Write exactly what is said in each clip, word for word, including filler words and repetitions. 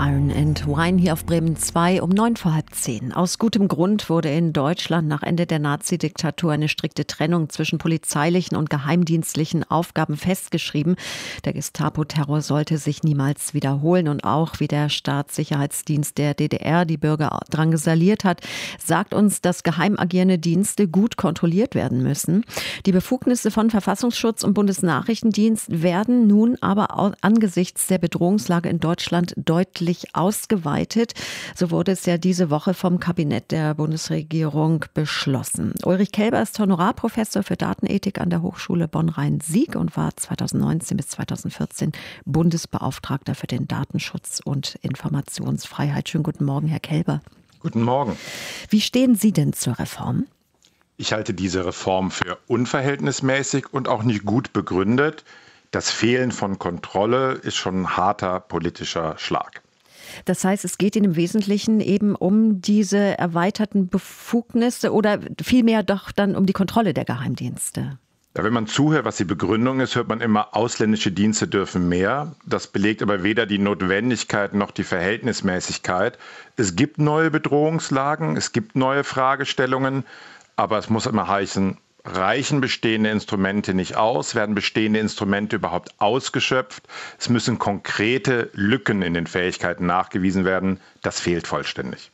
Iron and Wine hier auf Bremen zwei um neun vor halb zehn. Aus gutem Grund wurde in Deutschland nach Ende der Nazi-Diktatur eine strikte Trennung zwischen polizeilichen und geheimdienstlichen Aufgaben festgeschrieben. Der Gestapo-Terror sollte sich niemals wiederholen und auch wie der Staatssicherheitsdienst der D D R die Bürger drangsaliert hat, sagt uns, dass geheim agierende Dienste gut kontrolliert werden müssen. Die Befugnisse von Verfassungsschutz und Bundesnachrichtendienst werden nun aber angesichts der Bedrohungslage in Deutschland deutlich ausgeweitet. So wurde es ja diese Woche vom Kabinett der Bundesregierung beschlossen. Ulrich Kelber ist Honorarprofessor für Datenethik an der Hochschule Bonn-Rhein-Sieg und war zweitausendneunzehn bis zweitausendvierzehn Bundesbeauftragter für den Datenschutz und Informationsfreiheit. Schönen guten Morgen, Herr Kelber. Guten Morgen. Wie stehen Sie denn zur Reform? Ich halte diese Reform für unverhältnismäßig und auch nicht gut begründet. Das Fehlen von Kontrolle ist schon ein harter politischer Schlag. Das heißt, es geht Ihnen im Wesentlichen eben um diese erweiterten Befugnisse oder vielmehr doch dann um die Kontrolle der Geheimdienste? Ja, wenn man zuhört, was die Begründung ist, hört man immer, ausländische Dienste dürfen mehr. Das belegt aber weder die Notwendigkeit noch die Verhältnismäßigkeit. Es gibt neue Bedrohungslagen, es gibt neue Fragestellungen, aber es muss immer heißen, reichen bestehende Instrumente nicht aus? Werden bestehende Instrumente überhaupt ausgeschöpft? Es müssen konkrete Lücken in den Fähigkeiten nachgewiesen werden. Das fehlt vollständig.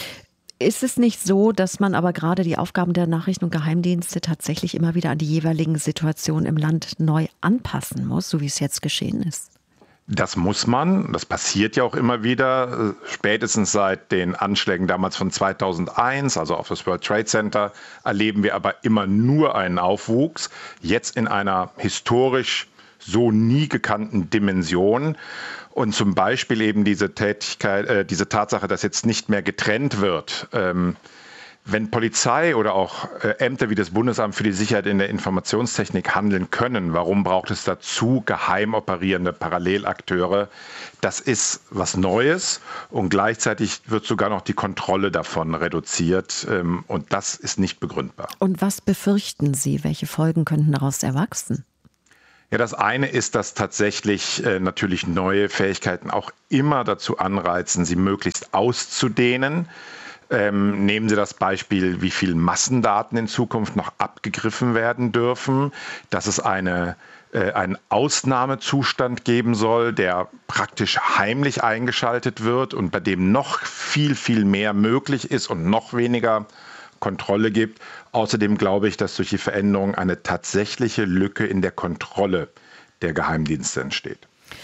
Ist es nicht so, dass man aber gerade die Aufgaben der Nachrichten- und Geheimdienste tatsächlich immer wieder an die jeweiligen Situationen im Land neu anpassen muss, so wie es jetzt geschehen ist? Das muss man, das passiert ja auch immer wieder, spätestens seit den Anschlägen damals von zweitausendeins, also auf das World Trade Center, erleben wir aber immer nur einen Aufwuchs, jetzt in einer historisch so nie gekannten Dimension. Und zum Beispiel eben diese Tätigkeit, äh, diese Tatsache, dass jetzt nicht mehr getrennt wird. Ähm, Wenn Polizei oder auch äh, Ämter wie das Bundesamt für die Sicherheit in der Informationstechnik handeln können, warum braucht es dazu geheim operierende Parallelakteure? Das ist was Neues und gleichzeitig wird sogar noch die Kontrolle davon reduziert ähm, und das ist nicht begründbar. Und was befürchten Sie? Welche Folgen könnten daraus erwachsen? Ja, das eine ist, dass tatsächlich äh, natürlich neue Fähigkeiten auch immer dazu anreizen, sie möglichst auszudehnen. Ähm, nehmen Sie das Beispiel, wie viel Massendaten in Zukunft noch abgegriffen werden dürfen, dass es eine, äh, einen Ausnahmezustand geben soll, der praktisch heimlich eingeschaltet wird und bei dem noch viel, viel mehr möglich ist und noch weniger Kontrolle gibt. Außerdem glaube ich, dass durch die Veränderung eine tatsächliche Lücke in der Kontrolle der Geheimdienste entsteht.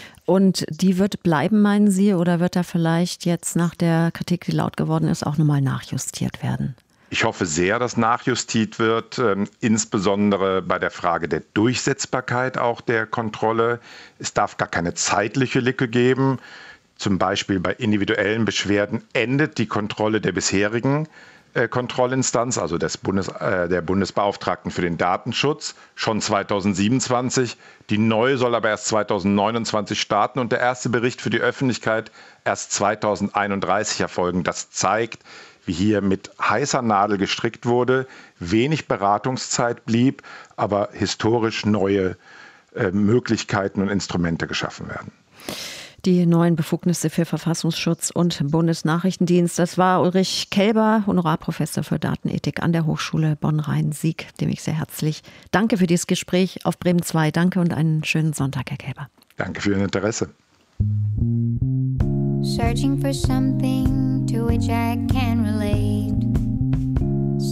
Und die wird bleiben, meinen Sie, oder wird da vielleicht jetzt nach der Kritik, die laut geworden ist, auch nochmal nachjustiert werden? Ich hoffe sehr, dass nachjustiert wird, äh, insbesondere bei der Frage der Durchsetzbarkeit auch der Kontrolle. Es darf gar keine zeitliche Lücke geben. Zum Beispiel bei individuellen Beschwerden endet die Kontrolle der bisherigen äh, Kontrollinstanz, also des Bundes, äh, der Bundesbeauftragten für den Datenschutz, schon zweitausendsiebenundzwanzig. Die neue soll aber erst zweitausendneunundzwanzig starten und der erste Bericht für die Öffentlichkeit erst zweitausendeinunddreißig erfolgen. Das zeigt, wie hier mit heißer Nadel gestrickt wurde, wenig Beratungszeit blieb, aber historisch neue äh, Möglichkeiten und Instrumente geschaffen werden. Die neuen Befugnisse für Verfassungsschutz und Bundesnachrichtendienst. Das war Ulrich Kelber, Honorarprofessor für Datenethik an der Hochschule Bonn-Rhein-Sieg, dem ich sehr herzlich danke für dieses Gespräch auf Bremen zwei. Danke und einen schönen Sonntag, Herr Kelber. Danke für Ihr Interesse. Searching for something to which I can relate.